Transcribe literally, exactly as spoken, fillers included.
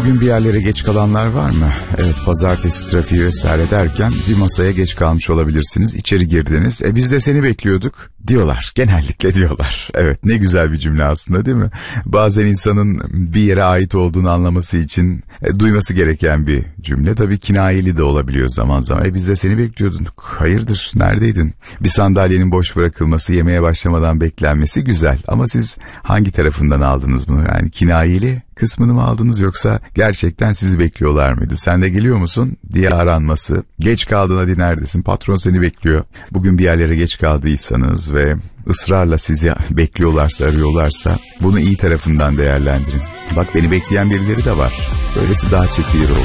Bugün bir yerlere geç kalanlar var mı? Evet, pazartesi trafiği vesaire derken bir masaya geç kalmış olabilirsiniz. İçeri girdiniz. E biz de seni bekliyorduk diyorlar. Genellikle diyorlar. Evet, ne güzel bir cümle aslında, değil mi? Bazen insanın bir yere ait olduğunu anlaması için e, duyması gereken bir cümle. Tabii kinayeli de olabiliyor zaman zaman. E biz de seni bekliyorduk. Hayırdır, neredeydin? Bir sandalyenin boş bırakılması, yemeğe başlamadan beklenmesi güzel. Ama siz hangi tarafından aldınız bunu? Yani kinayeli kısmını mı aldınız, yoksa gerçekten sizi bekliyorlar mıydı? Sen de geliyor musun diye aranması. Geç kaldın, hadi neredesin? Patron seni bekliyor. Bugün bir yerlere geç kaldıysanız ve ısrarla sizi bekliyorlarsa, arıyorlarsa bunu iyi tarafından değerlendirin. Bak, beni bekleyen birileri de var. Böylesi daha çekilir olur.